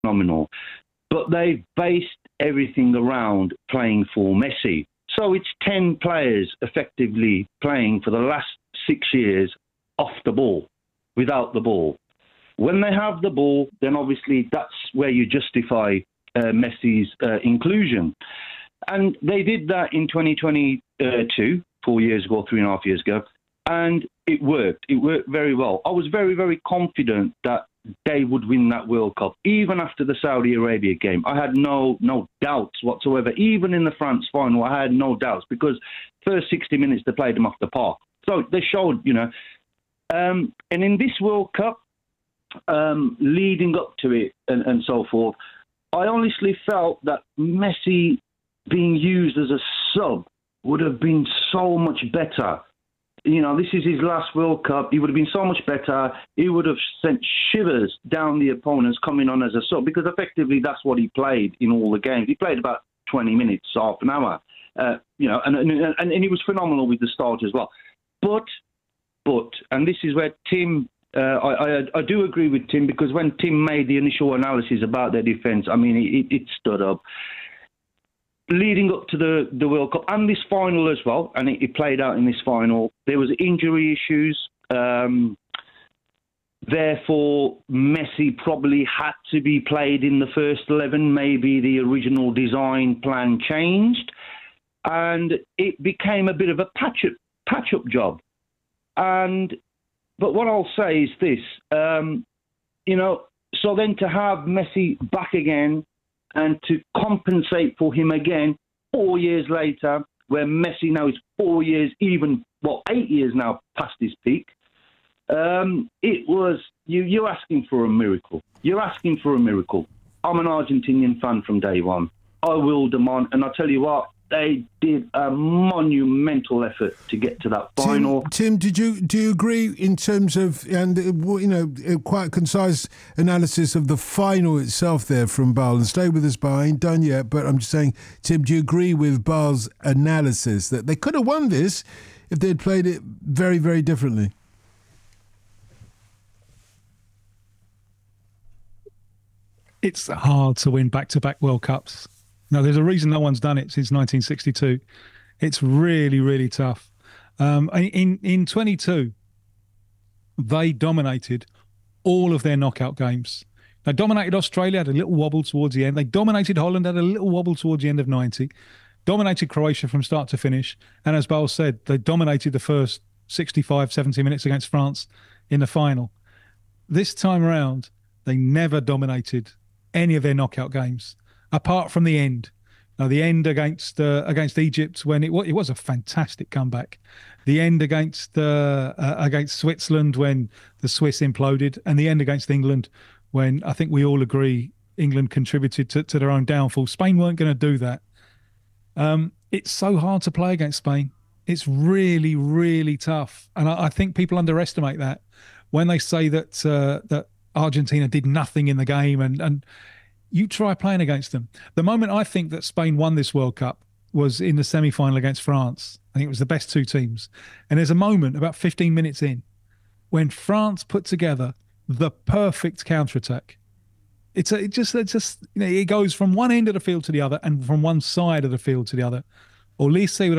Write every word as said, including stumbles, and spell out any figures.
phenomenal. But they've based everything around playing for Messi. So it's ten players effectively playing for the last six years off the ball, without the ball. When they have the ball, then obviously that's where you justify uh, Messi's uh, inclusion. And they did that in twenty twenty-two, four years ago, three and a half years ago, and it worked. It worked very well. I was very, very confident that they would win that World Cup, even after the Saudi Arabia game. I had no no doubts whatsoever. Even in the France final, I had no doubts because first sixty minutes they played them off the park. So they showed, you know. Um, and in this World Cup, um, leading up to it and, and so forth, I honestly felt that Messi being used as a sub would have been so much better. You know, this is his last World Cup. He would have been so much better. He would have sent shivers down the opponents coming on as a sub because effectively that's what he played in all the games. He played about twenty minutes, half an hour. Uh, you know, and, and, and, and he was phenomenal with the start as well. But, but, and this is where Tim, uh, I, I, I do agree with Tim because when Tim made the initial analysis about their defence, I mean, it, it stood up. Leading up to the, the World Cup and this final as well, and it, it played out in this final, there was injury issues. Um, therefore, Messi probably had to be played in the first eleven. Maybe the original design plan changed, and it became a bit of a patch-up, patch-up job. And but what I'll say is this, um, you know, so then to have Messi back again, and to compensate for him again four years later, where Messi now is four years, even, well, eight years now past his peak, um, it was, you, you're asking for a miracle. You're asking for a miracle. I'm an Argentinian fan from day one. I will demand, and I'll tell you what, they did a monumental effort to get to that final. Tim, Tim, did you do you agree in terms of, and uh, you know, quite a concise analysis of the final itself there from Bal? And stay with us, Bal. I ain't done yet, but I'm just saying, Tim, do you agree with Bal's analysis that they could have won this if they'd played it very, very differently? It's hard to win back-to-back World Cups. No, there's a reason no one's done it since nineteen sixty-two. It's really, really tough. Um, in in twenty-two, they dominated all of their knockout games. They dominated Australia, had a little wobble towards the end. They dominated Holland, had a little wobble towards the end of ninety. Dominated Croatia from start to finish. And as Bal said, they dominated the first sixty-five, seventy minutes against France in the final. This time around, they never dominated any of their knockout games, apart from the end. Now, the end against uh, against Egypt, when it, it was a fantastic comeback. The end against uh, uh, against Switzerland when the Swiss imploded, and the end against England when I think we all agree England contributed to, to their own downfall. Spain weren't going to do that. Um, it's so hard to play against Spain. It's really, really tough, and I, I think people underestimate that when they say that uh, that Argentina did nothing in the game, and and. You try playing against them. The moment I think that Spain won this World Cup was in the semi-final against France. I think it was the best two teams. And there's a moment about fifteen minutes in when France put together the perfect counterattack. It's a, it just, it just, you know, it goes from one end of the field to the other and from one side of the field to the other. Olise with